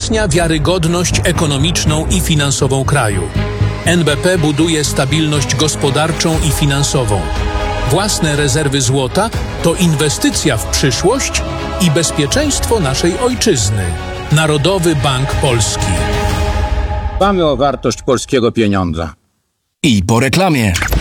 wzmacnia wiarygodność ekonomiczną i finansową kraju. NBP buduje stabilność gospodarczą i finansową. Własne rezerwy złota to inwestycja w przyszłość i bezpieczeństwo naszej ojczyzny. Narodowy Bank Polski. Dbamy o wartość polskiego pieniądza. I po reklamie.